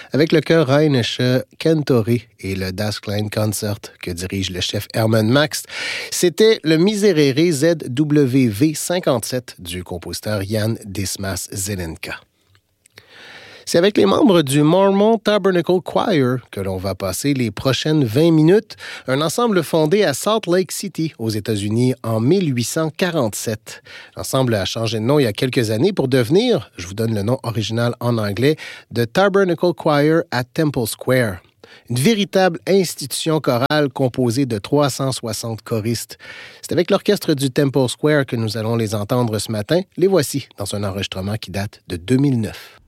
avec le chœur Rheinische Cantori et le Das Klein Concert que dirige le chef Hermann Max. C'était le Miserere ZWV 57 du compositeur Jan Dismas Zelenka. C'est avec les membres du Mormon Tabernacle Choir que l'on va passer les prochaines 20 minutes, un ensemble fondé à Salt Lake City, aux États-Unis, en 1847. L'ensemble a changé de nom il y a quelques années pour devenir, je vous donne le nom original en anglais, The Tabernacle Choir at Temple Square. Une véritable institution chorale composée de 360 choristes. C'est avec l'orchestre du Temple Square que nous allons les entendre ce matin. Les voici dans un enregistrement qui date de 2009.